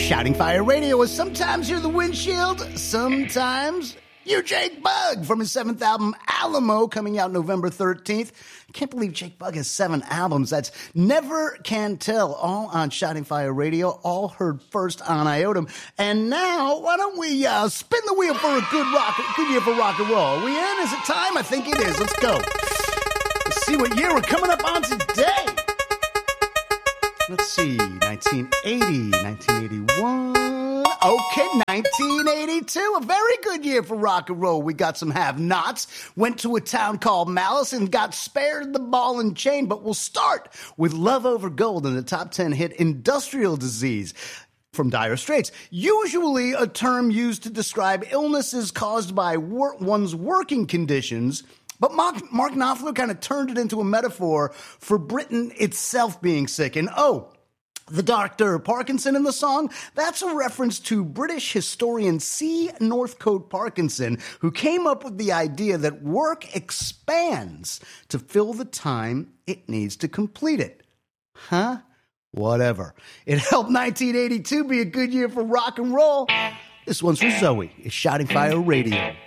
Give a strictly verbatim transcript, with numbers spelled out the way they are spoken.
Shouting Fire Radio is sometimes you're the windshield, sometimes you're Jake Bugg from his seventh album, Alamo, coming out November thirteenth. Can't believe Jake Bugg has seven albums. That's Never Can Tell, all on Shouting Fire Radio, all heard first on Iotum. And now, why don't we uh, spin the wheel for a good rock, good year for rock and roll? Are we in? Is it time? I think it is. Let's go. Let's see what year we're coming up on today. Let's see, nineteen eighty, nineteen eighty-one, okay, nineteen eighty-two, a very good year for rock and roll. We got some have-nots, went to a town called Malice and got spared the ball and chain, but we'll start with Love Over Gold and the top ten hit Industrial Disease from Dire Straits, usually a term used to describe illnesses caused by wor- one's working conditions. But Mark, Mark Knopfler kind of turned it into a metaphor for Britain itself being sick. And oh, the Doctor Parkinson in the song, that's a reference to British historian C. Northcote Parkinson, who came up with the idea that work expands to fill the time it needs to complete it. Huh? Whatever. It helped nineteen eighty-two be a good year for rock and roll. This one's for Zoe. It's Shouting Fire Radio.